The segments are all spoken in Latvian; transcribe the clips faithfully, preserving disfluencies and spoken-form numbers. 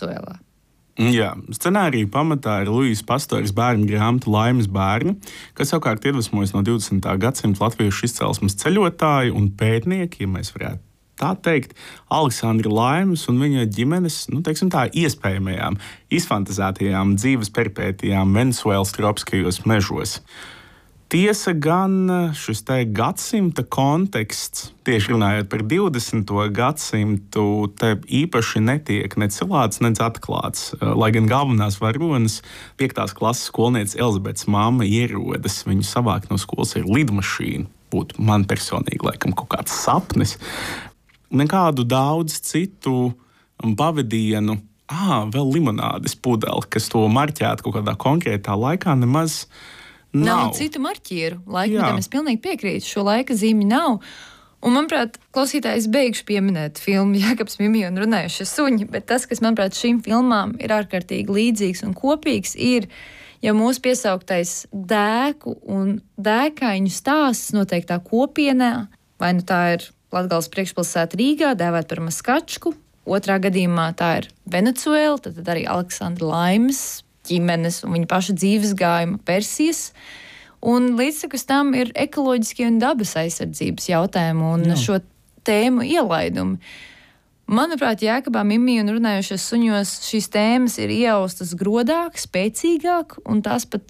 Venecuēlā. Jā, scenārija pamatā ir Luīsa Pastoras bērnu grāmata Laimes bērni, kas savukārt iedvesmojas no divdesmitā gadsimta latviešu izcelsmes ceļotāju un pētnieku, ja mēs varētu tā teikt, Aleksandra Laimes un viņa ģimenes, nu, teiksim tā, iespējamajām, izfantazētajām dzīves peripētijām Venecuēlas tropskajos mežos. Tiesa gan šis te gadsimta konteksts, tieši runājot par divdesmito gadsimtu, te īpaši netiek ne cilāts, ne atklāts. Lai gan galvenās varonas, piektās klases skolniece Elizabetes mamma ierodas, viņu savākt no skolas ir lidmašīna. Būtu man personīgi laikam kaut kāds sapnis. Nekādu daudz citu pavadienu, ā, vēl limonādes pudeli, kas to marķētu kaut kādā konkrētā laikā, nemaz nav. Nav citu marķieru. Laikmetam es pilnīgi piekrītu. Šo laika zīmi nav. Un, manuprāt, klausītājs beigšu pieminēt filmu Jēkabs Mimija un runājušie suņi, bet tas, kas, manuprāt, šīm filmām ir ārkārtīgi līdzīgs un kopīgs, ir jau mūsu piesauktais dēku un dēkaiņu stāsts noteiktā kopienā. Vai nu tā ir Latgales priekšpilsēta Rīgā, dēvēta par Maskačku. Otrā gadījumā tā ir Venecuēla, tad arī Aleksandra Laimes ģimenes un viņa paša dzīves gājuma Persijas. Un līdzsakus tam ir ekoloģiskie un dabas aizsardzības jautājumi un Jā. Šo tēmu ielaidumi. Manuprāt, Jēkabā Mimija un runājušos suņos šīs tēmas ir ieaustas grodāk, spēcīgāk, un tās pat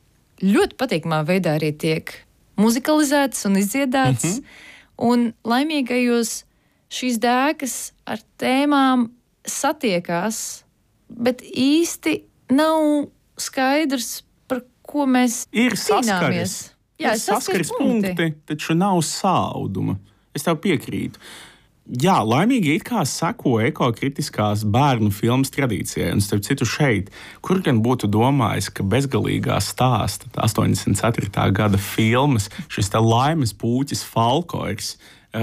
ļoti patīkamā veidā arī tiek muzikalizētas un izdziedātas. Mm-hmm. Un laimīgajos šīs dēkas ar tēmām satiekās, bet īsti nav skaidrs, par ko mēs ir cīnāmies. Saskaris. Jā, ir saskaris punkti, punkti, taču nav sāuduma. Es tev piekrītu. Jā, laimīgi it kā seko ekokritiskās bērnu filmas tradīcijai, un starp citu šeit, kur gan būtu domājis, ka bezgalīgā stāsta, astoņdesmit ceturtā gada filmas, šis te Laimes pūķis Falkors,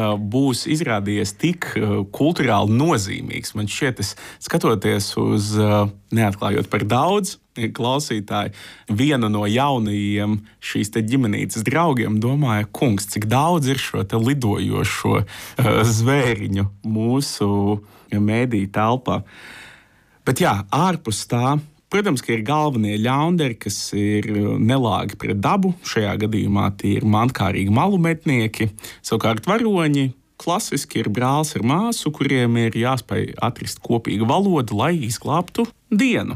būs izrādījies tik kulturāli nozīmīgs. Man šķiet, es skatoties uz, neatklājot par daudz, klausītāji, vienu no jaunajiem šīs te ģimenītes draugiem domāja, kungs, cik daudz ir šo te lidojošo zvēriņu mūsu mēdīju telpā. Bet jā, ārpus tā, protams, ka ir galvenie ļaundari, kas ir nelāgi pret dabu. Šajā gadījumā tie ir mantkārīgi malumetnieki. Savukārt varoņi klasiski ir brālis ar māsu, kuriem ir jāspēj atrast kopīgu valodu, lai izglābtu dienu.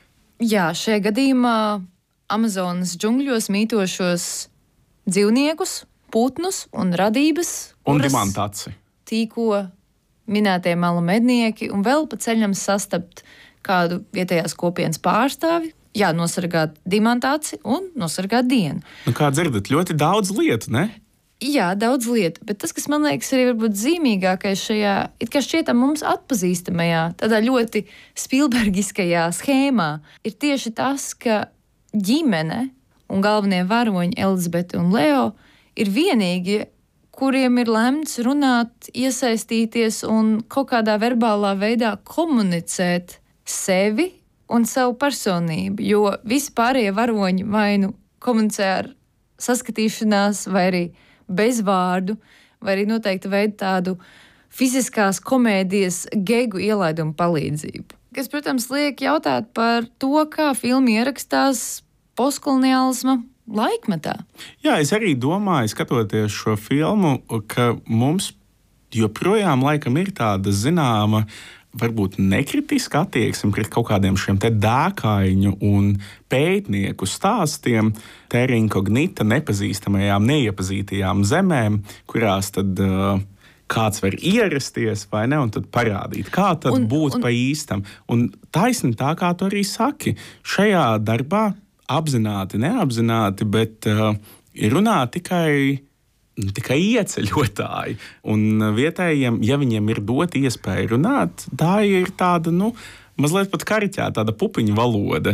Jā, šajā gadījumā Amazonas džungļos mītošos dzīvniekus, putnus un radības, un dimantaci tīko minētie malumednieki, un vēl pa ceļam sastapt kādu vietējās kopienas pārstāvi, jā, nosargāt dimantāci un nosargāt dienu. Nu, kā dzirdat, ļoti daudz lietu, ne? Jā, daudz lietu, bet tas, kas man liekas arī varbūt zīmīgākais šajā, it kā šķietam mums atpazīstamajā, tādā ļoti spilbergiskajā schēmā, ir tieši tas, ka ģimene un galvenie varoņi Elizabete un Leo ir vienīgie, kuriem ir lemts runāt, iesaistīties un kaut kādā verbālā veidā komunicēt sevi un savu personību, jo visi pārējie varoņi vai nu komunicē ar saskatīšanās, vai arī bez vārdu, vai arī noteikti veidu tādu fiziskās komēdijas gegu ielaidumu palīdzību. Kas, protams, liek jautāt par to, kā filma ierakstās postkoloniālisma laikmetā. Jā, es arī domāju, skatoties šo filmu, ka mums joprojām laikam ir tāda zināma, varbūt nekritiska attieksme pret kaut kādiem šiem te dēkaiņu un pētnieku stāstiem, terra incognita, nepazīstamajām, neiepazītajām zemēm, kurās tad uh, kāds var ierasties vai ne, un tad parādīt, kā tad un, būt un... pa īstam. Un taisni tā, kā tu arī saki, šajā darbā apzināti, neapzināti, bet uh, runā tikai tikai ieceļotāji. Un vietējiem, ja viņiem ir dota iespēja runāt, tā ir tāda, nu, mazliet pat kariķēta, tāda pupiņu valoda,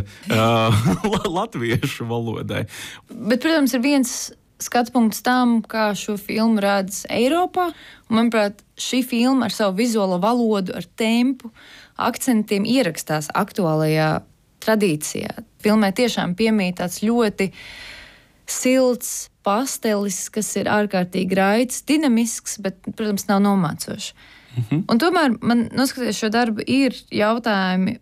uh, latviešu valodai. Bet, protams, ir viens skats punkts tam, kā šo filmu redz Eiropā. Un, manuprāt, šī filma ar savu vizuālo valodu, ar tempu, akcentiem ierakstās aktuālajā tradīcijā. Filmai tiešām piemīt tāds ļoti silts pastelis, kas ir ārkārtīgi raids, dinamisks, bet, protams, nav nomācošs. Mm-hmm. Un tomēr man, noskatoties šo darbu, ir jautājumi